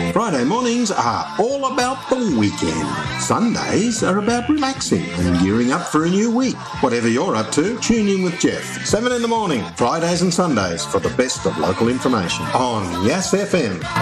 Friday mornings are all about the weekend. Sundays are about relaxing and gearing up for a new week. Whatever you're up to, tune in with Jeff. 7 in the morning, Fridays and Sundays for the best of local information on Yass FM.